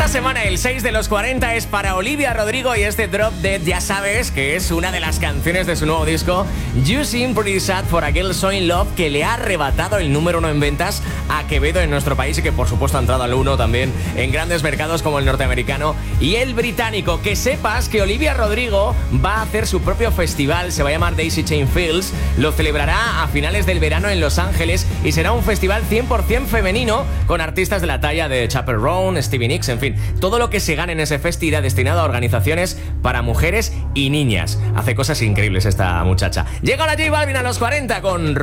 Esta semana el 6 de los 40 es para Olivia Rodrigo y este Drop Dead, ya sabes que es una de las canciones de su nuevo disco You Seem Pretty Sad for a Girl So In Love, que le ha arrebatado el número 1 en ventas a Quevedo en nuestro país y que por supuesto ha entrado al 1 también en grandes mercados como el norteamericano y el británico. Que sepas que Olivia Rodrigo va a hacer su propio festival, se va a llamar Daisy Chain Fields, lo celebrará a finales del verano en Los Ángeles y será un festival 100% femenino con artistas de la talla de Chappell Roan, Stevie Nicks, en fin, todo lo que se gane en ese festi irá destinado a organizaciones para mujeres y niñas. Hace cosas increíbles esta muchacha. Llega la J Balvin a los 40 con